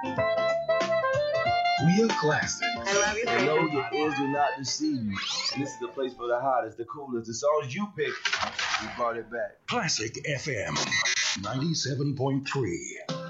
We are classic. I love you. And know your ears do not deceive you. And this is the place for the hottest, the coolest, the songs you pick. We brought it back. Classic FM 97.3.